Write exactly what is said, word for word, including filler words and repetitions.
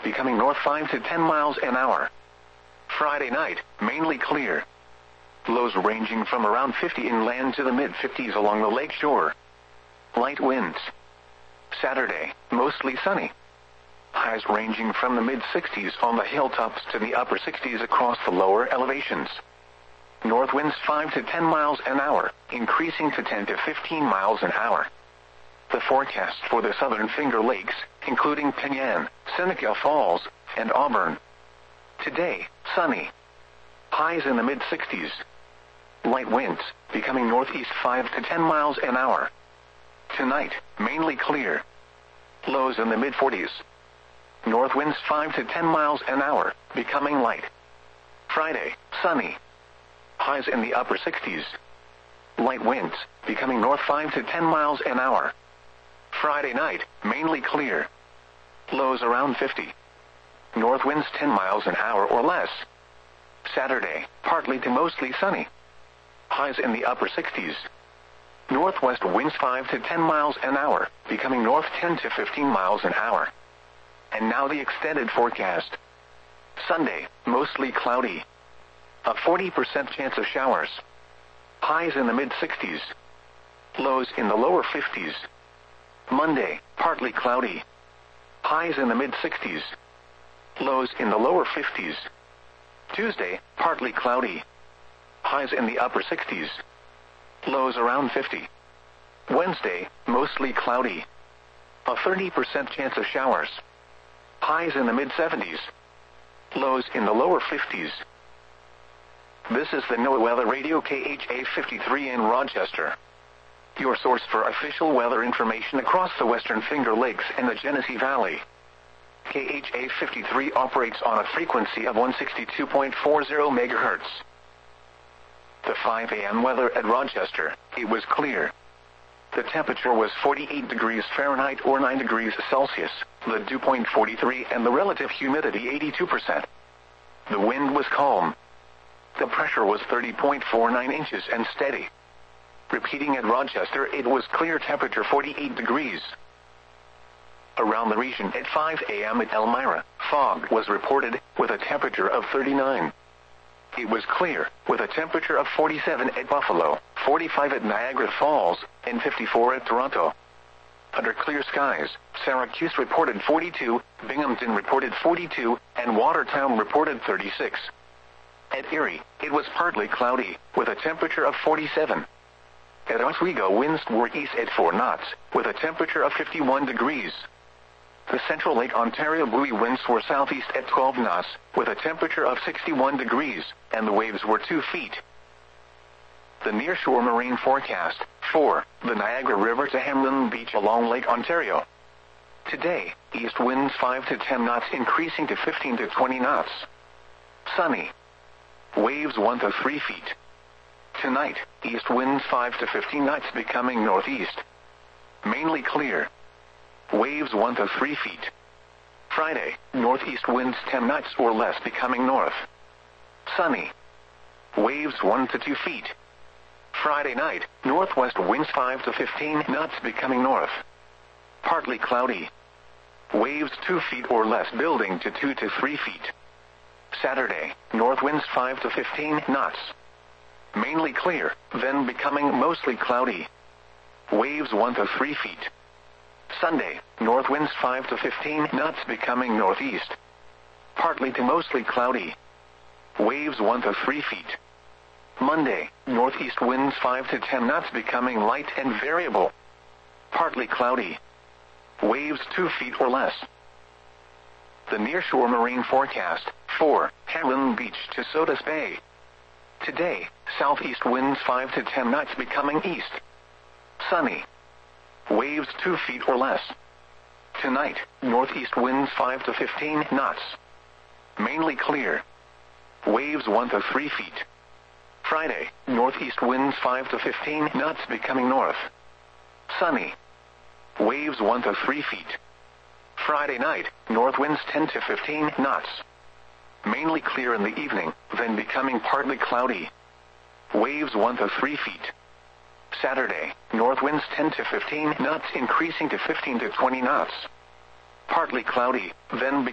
becoming north five to ten miles an hour. Friday night, mainly clear. Lows ranging from around fifty inland to the mid fifties along the lake shore. Light winds. Saturday, mostly sunny. Highs ranging from the mid sixties on the hilltops to the upper sixties across the lower elevations. North winds five to ten miles an hour, increasing to ten to fifteen miles an hour. The forecast for the southern Finger Lakes, including Penyan, Seneca Falls, and Auburn. Today, sunny. Highs in the mid sixties. Light winds, becoming northeast five to ten miles an hour. Tonight, mainly clear. Lows in the mid forties. North winds five to ten miles an hour, becoming light. Friday, sunny. Highs in the upper sixties. Light winds, becoming north five to ten miles an hour. Friday night, mainly clear. Lows around fifty. North winds ten miles an hour or less. Saturday, partly to mostly sunny. Highs in the upper sixties. Northwest winds five to ten miles an hour, becoming north ten to fifteen miles an hour. And now the extended forecast. Sunday, mostly cloudy. A forty percent chance of showers. Highs in the mid sixties. Lows in the lower fifties. Monday, partly cloudy. Highs in the mid sixties. Lows in the lower fifties. Tuesday, partly cloudy. Highs in the upper sixties. Lows around fifty. Wednesday, mostly cloudy. A thirty percent chance of showers. Highs in the mid seventies. Lows in the lower fifties. This is the NOAA Weather Radio K H A fifty-three in Rochester. Your source for official weather information across the Western Finger Lakes and the Genesee Valley. K H A fifty-three operates on a frequency of one sixty-two point four zero megahertz. The five a m weather at Rochester, it was clear. The temperature was forty-eight degrees Fahrenheit or nine degrees Celsius, the dew point forty-three and the relative humidity eighty-two percent. The wind was calm. The pressure was thirty point four nine inches and steady. Repeating at Rochester, it was clear, temperature forty-eight degrees. Around the region at five a m at Elmira, fog was reported, with a temperature of thirty-nine. It was clear, with a temperature of forty-seven at Buffalo, forty-five at Niagara Falls, and fifty-four at Toronto. Under clear skies, Syracuse reported forty-two, Binghamton reported forty-two, and Watertown reported thirty-six. At Erie, it was partly cloudy, with a temperature of forty-seven. At Oswego, winds were east at four knots, with a temperature of fifty-one degrees. The Central Lake Ontario buoy winds were southeast at twelve knots, with a temperature of sixty-one degrees, and the waves were two feet. The nearshore marine forecast, for the Niagara River to Hamlin Beach along Lake Ontario. Today, east winds five to ten knots increasing to fifteen to twenty knots. Sunny. Waves one to three feet. Tonight, east winds five to fifteen knots becoming northeast. Mainly clear. Waves one to three feet. Friday, northeast winds ten knots or less becoming north. Sunny. Waves one to two feet. Friday night, northwest winds five to fifteen knots becoming north. Partly cloudy. Waves two feet or less building to two to three feet. Saturday, north winds five to fifteen knots. Mainly clear, then becoming mostly cloudy. Waves one to three feet. Sunday, north winds five to fifteen knots becoming northeast. Partly to mostly cloudy. Waves one to three feet. Monday, northeast winds five to ten knots becoming light and variable. Partly cloudy. Waves two feet or less. The nearshore marine forecast, for Hamlin Beach to Sodus Bay. Today, southeast winds five to ten knots becoming east. Sunny. Waves two feet or less. Tonight, northeast winds five to fifteen knots. Mainly clear. Waves one to three feet. Friday, northeast winds five to fifteen knots becoming north. Sunny. Waves one to three feet. Friday night, north winds ten to fifteen knots. Mainly clear in the evening, then becoming partly cloudy. Waves one to three feet. Saturday, north winds ten to fifteen knots increasing to fifteen to twenty knots. Partly cloudy, then becoming